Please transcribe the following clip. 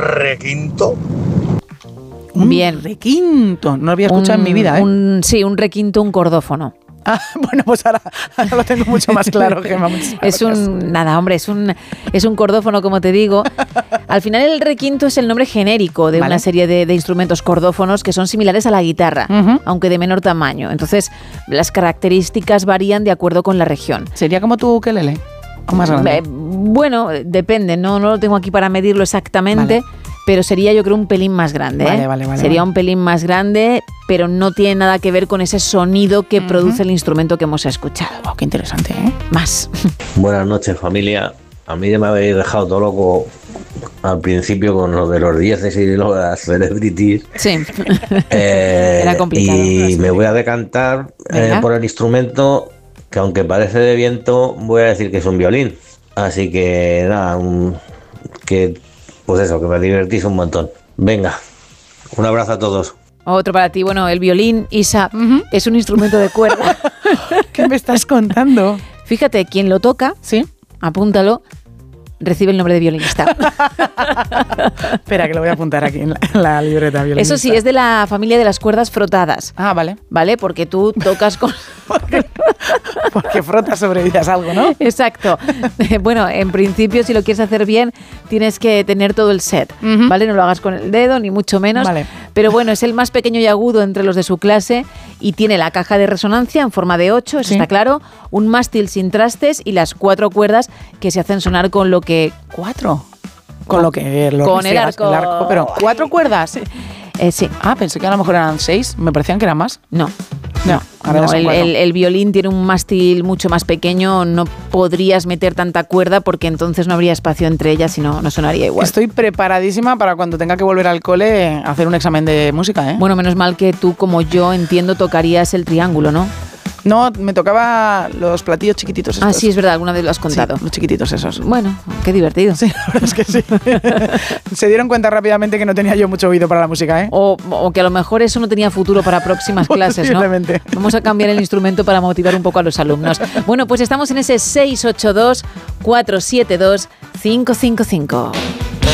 requinto. Bien. Requinto, no lo había escuchado en mi vida, ¿eh? Sí, un requinto, un cordófono. Ah, bueno, pues ahora lo tengo mucho más claro, Gemma. Es un cordófono, como te digo. Al final el requinto es el nombre genérico de una serie de instrumentos cordófonos que son similares a la guitarra, aunque de menor tamaño. Entonces, las características varían de acuerdo con la región. ¿Sería como tu ukelele? ¿O más grande? Bueno, depende, no lo tengo aquí para medirlo exactamente. Pero sería, yo creo, un pelín más grande. Vale. Sería un pelín más grande, pero no tiene nada que ver con ese sonido que produce el instrumento que hemos escuchado. Wow, qué interesante, ¿eh? Más. Buenas noches, familia. A mí ya me habéis dejado todo loco al principio con lo de los 10 y lo de las celebrities. Sí. Era complicado. Y me voy a decantar por el instrumento que, aunque parece de viento, voy a decir que es un violín. Así que nada, pues eso, que me divertís un montón. Venga, un abrazo a todos. Otro para ti. Bueno, el violín, Isa, es un instrumento de cuerda. ¿Qué me estás contando? Fíjate, quien lo toca, ¿sí? Apúntalo, recibe el nombre de violinista. Espera, que lo voy a apuntar aquí en la libreta. Violinista. Eso sí, es de la familia de las cuerdas frotadas. Ah, vale. ¿Vale? Porque tú tocas con... Porque frotas sobre ellas algo, ¿no? Exacto. Bueno, en principio, si lo quieres hacer bien, tienes que tener todo el set, ¿vale? No lo hagas con el dedo, ni mucho menos. Vale. Pero bueno, es el más pequeño y agudo entre los de su clase y tiene la caja de resonancia en forma de 8, eso está claro, un mástil sin trastes y las 4 cuerdas que se hacen sonar con lo que... ¿4? Con lo que... Con el arco. Pero 4 cuerdas. Sí. Ah, pensé que a lo mejor eran 6. Me parecían que eran más. No. Ahora son 4. El violín tiene un mástil mucho más pequeño, no podrías meter tanta cuerda porque entonces no habría espacio entre ellas y no sonaría igual. Estoy preparadísima para cuando tenga que volver al cole a hacer un examen de música, ¿eh? Bueno, menos mal que tú, como yo, entiendo, tocarías el triángulo, ¿no? No, me tocaba los platillos chiquititos estos. Ah, sí, es verdad, alguna vez lo has contado. Sí, los chiquititos esos. Bueno, qué divertido. Sí, la verdad es que sí. Se dieron cuenta rápidamente que no tenía yo mucho oído para la música, ¿eh? O que a lo mejor eso no tenía futuro para próximas clases, ¿no? Vamos a cambiar el instrumento para motivar un poco a los alumnos. Bueno, pues estamos en ese 682 472 555.